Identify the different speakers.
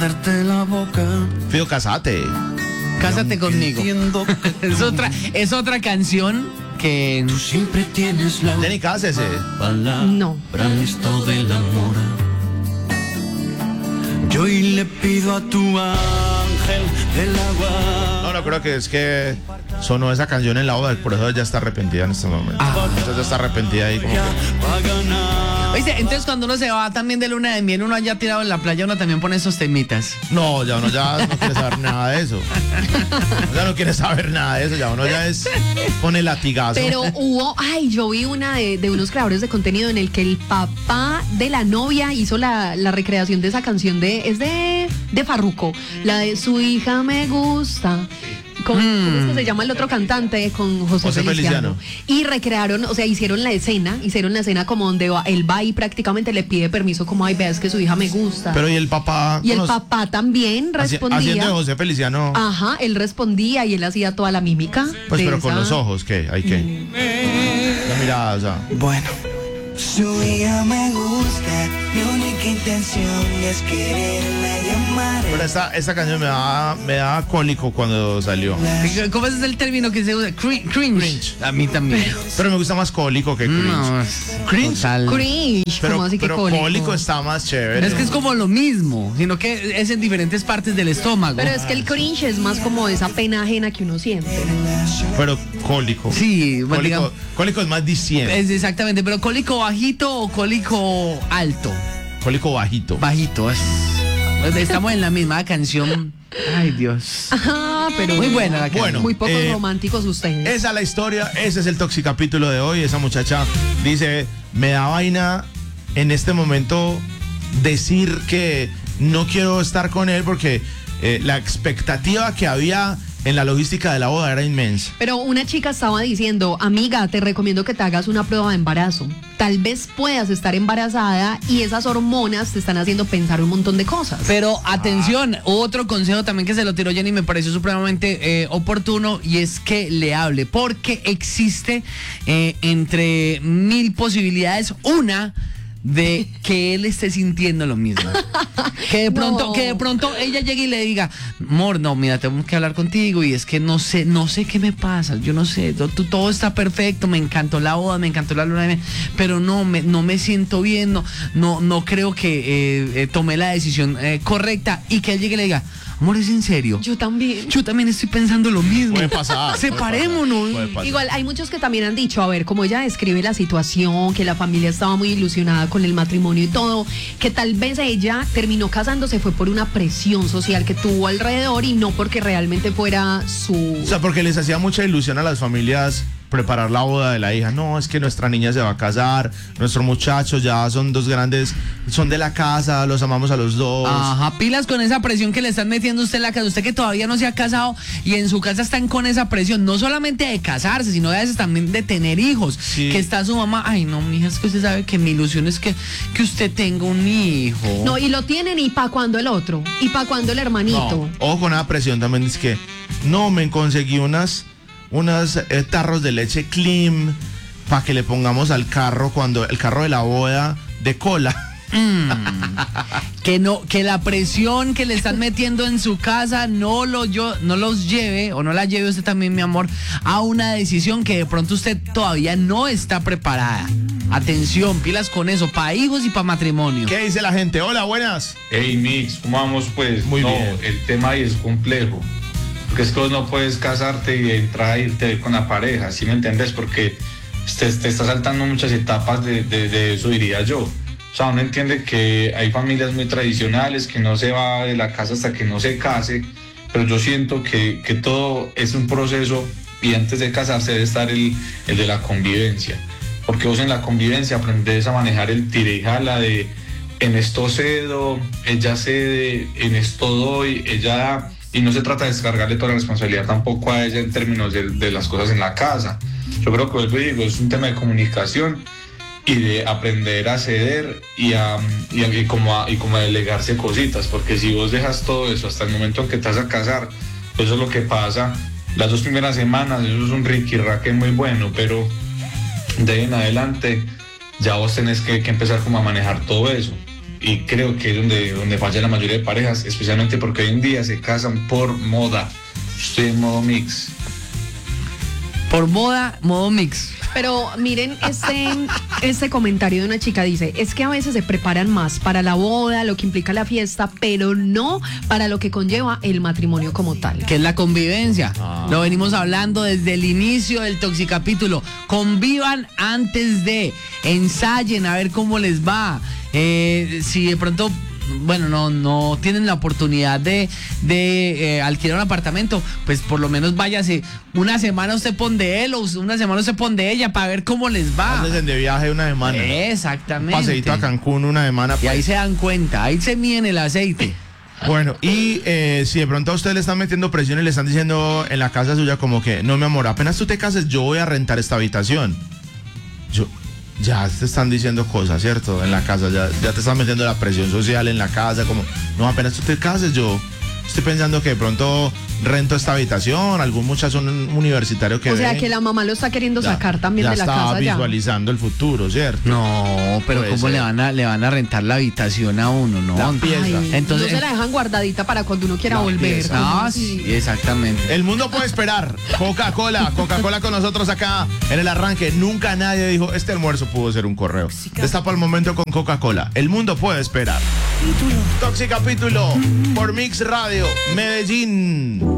Speaker 1: besarte la boca.
Speaker 2: Fido, casate.
Speaker 3: Cásate conmigo. Es otra canción que...
Speaker 1: Tú siempre tienes la
Speaker 2: Jenny, cásese.
Speaker 1: palabra
Speaker 4: No.
Speaker 1: esto del amor. Yo hoy le pido a tu ángel del agua.
Speaker 2: No, creo que es que sonó esa canción en la boda, por eso ella está arrepentida en este momento. Entonces ella está arrepentida ahí como que...
Speaker 3: Oíste, entonces cuando uno se va también de luna de miel, uno allá tirado en la playa, uno también pone esos temitas.
Speaker 2: No, ya uno ya no quiere saber nada de eso. Ya no quiere saber nada de eso, ya uno ya es... pone latigazo.
Speaker 4: Pero yo vi una de unos creadores de contenido en el que el papá de la novia hizo la recreación de esa canción es de Farruko, la de Su hija me gusta. ¿Cómo es que se llama el otro cantante? Con José Feliciano. Y recrearon, o sea, hicieron la escena como donde él va y prácticamente le pide permiso, como, ay, veas que su hija me gusta.
Speaker 2: Pero y el papá...
Speaker 4: Y el papá también respondía.
Speaker 2: Haciendo de José Feliciano.
Speaker 4: Ajá, él respondía y él hacía toda la mímica.
Speaker 2: Pues pero con los ojos, ¿qué? ¿Hay qué? La mirada, o sea.
Speaker 1: Bueno.
Speaker 5: Su hija me gusta, mi única intención es quererla y amar.
Speaker 2: Pero esta canción me da cólico cuando salió.
Speaker 3: ¿Cómo es el término que se usa? Cringe. A mí también.
Speaker 2: Pero me gusta más cólico que cringe.
Speaker 3: No,
Speaker 2: Cringe.
Speaker 4: Cringe,
Speaker 2: Pero,
Speaker 4: ¿cómo así que
Speaker 2: pero cólico está más chévere.
Speaker 3: Es que es como lo mismo, sino que es en diferentes partes del estómago.
Speaker 4: Pero es que el cringe es más como esa pena ajena que uno siente.
Speaker 2: Pero cólico.
Speaker 3: Sí, bueno, digamos,
Speaker 2: cólico es más diciembre.
Speaker 3: es exactamente, pero cólico bajito o cólico alto.
Speaker 2: Cólico bajito.
Speaker 3: Bajito, estamos en la misma canción. Ay, Dios.
Speaker 4: Ajá, pero
Speaker 3: muy buena la canción.
Speaker 2: Bueno,
Speaker 4: muy pocos románticos ustedes.
Speaker 2: Esa es la historia, ese es el toxicapítulo de hoy. Esa muchacha dice, me da vaina en este momento decir que no quiero estar con él porque la expectativa que había en la logística de la boda era inmensa.
Speaker 4: Pero una chica estaba diciendo, amiga, te recomiendo que te hagas una prueba de embarazo. Tal vez puedas estar embarazada y esas hormonas te están haciendo pensar un montón de cosas.
Speaker 3: Pero atención, otro consejo también que se lo tiró Jenny, me pareció supremamente oportuno, y es que le hable, porque existe entre 1000 posibilidades una de que él esté sintiendo lo mismo. Que de pronto ella llegue y le diga, amor, no, mira, tengo que hablar contigo y es que no sé qué me pasa, yo no sé, todo está perfecto, me encantó la boda, me encantó la luna de miel, pero no me siento bien, no creo que tomé la decisión correcta, y que él llegue y le diga, amor, ¿es en serio?
Speaker 4: Yo también
Speaker 3: estoy pensando lo mismo.
Speaker 2: Puede pasar.
Speaker 3: Separémonos.
Speaker 2: Puede pasar.
Speaker 4: Igual hay muchos que también han dicho, a ver, como ella describe la situación, que la familia estaba muy ilusionada con el matrimonio y todo, que tal vez ella terminó casándose fue por una presión social que tuvo alrededor y no porque realmente fuera su...
Speaker 2: O sea, porque les hacía mucha ilusión a las familias preparar la boda de la hija. No, es que nuestra niña se va a casar, nuestros muchachos ya son dos grandes, son de la casa, los amamos a los dos.
Speaker 3: Ajá, pilas con esa presión que le están metiendo usted en la casa, usted que todavía no se ha casado y en su casa están con esa presión, no solamente de casarse, sino a veces también de tener hijos,
Speaker 2: sí.
Speaker 3: Que está su mamá, ay no, mija, es que usted sabe que mi ilusión es que usted tenga un hijo.
Speaker 4: No, y lo tienen, y para cuándo el otro, y para cuándo el hermanito.
Speaker 2: No, ojo con esa presión también, es que no, me conseguí unas tarros de leche Clean para que le pongamos al carro cuando el carro de la boda de cola.
Speaker 3: Que la presión que le están metiendo en su casa no los lleve, o no la lleve usted también, mi amor, a una decisión que de pronto usted todavía no está preparada. Atención, pilas con eso, para hijos y para matrimonio.
Speaker 2: ¿Qué dice la gente? Hola, buenas.
Speaker 6: Hey, Mix, ¿cómo vamos pues?
Speaker 2: Muy bien.
Speaker 6: El tema ahí es complejo. Porque es que vos no puedes casarte y entrar a irte con la pareja, ¿sí me entiendes? Porque te está saltando muchas etapas de eso, diría yo. O sea, uno entiende que hay familias muy tradicionales, que no se va de la casa hasta que no se case, pero yo siento que todo es un proceso, y antes de casarse debe estar el de la convivencia. Porque vos en la convivencia aprendes a manejar el tira y jala de en esto cedo, ella cede, en esto doy, ella da. Y no se trata de descargarle toda la responsabilidad tampoco a ella en términos de las cosas en la casa. Yo creo que, vuelvo y digo, es un tema de comunicación y de aprender a ceder y como a delegarse cositas, porque si vos dejas todo eso hasta el momento en que te vas a casar, pues eso es lo que pasa. Las 2 primeras semanas, eso es un riqui-raque muy bueno, pero de ahí en adelante ya vos tenés que empezar como a manejar todo eso. y creo que es donde falla la mayoría de parejas, especialmente porque hoy en día se casan por moda. Estoy en modo mix.
Speaker 3: Por moda, modo mix.
Speaker 4: Pero miren este comentario de una chica, dice, es que a veces se preparan más para la boda, lo que implica la fiesta, pero no para lo que conlleva el matrimonio como tal.
Speaker 3: Que es la convivencia. Lo venimos hablando desde el inicio del Toxicapítulo. Convivan antes de, ensayen a ver cómo les va. Si de pronto, bueno, no tienen la oportunidad de alquilar un apartamento, pues por lo menos váyase una semana usted pon de él o una semana usted pon de ella para ver cómo les va.
Speaker 2: Anden de viaje una semana.
Speaker 3: Exactamente.
Speaker 2: Paseíto a Cancún una semana.
Speaker 3: Y ahí se dan cuenta, ahí se miden el aceite.
Speaker 2: Bueno, y si de pronto a usted le están metiendo presión y le están diciendo en la casa suya como que, no, mi amor, apenas tú te cases, yo voy a rentar esta habitación. Ya te están diciendo cosas, ¿cierto? En la casa, ya te están metiendo la presión social en la casa, como, no, apenas tú te cases, yo estoy pensando que de pronto rento esta habitación, algún muchacho universitario que
Speaker 4: O sea,
Speaker 2: ve,
Speaker 4: que la mamá lo está queriendo sacar también
Speaker 2: ya
Speaker 4: de la
Speaker 2: está
Speaker 4: casa ya.
Speaker 2: visualizando el futuro, ¿cierto?
Speaker 3: No, pero
Speaker 2: Puede
Speaker 3: ¿cómo
Speaker 2: ser.
Speaker 3: le van a rentar la habitación a uno? No,
Speaker 2: La pieza.
Speaker 4: Ay,
Speaker 3: Entonces,
Speaker 4: no se la dejan guardadita para cuando uno quiera
Speaker 2: La
Speaker 4: volver.
Speaker 2: pieza.
Speaker 4: ¿Cómo
Speaker 3: no,
Speaker 4: así?
Speaker 3: sí, exactamente.
Speaker 2: El mundo puede esperar. Coca-Cola con nosotros acá en el arranque. Nunca nadie dijo, este almuerzo pudo ser un correo. Destapa el momento con Coca-Cola. El mundo puede esperar. Toxicapítulo por Mix Radio, Medellín.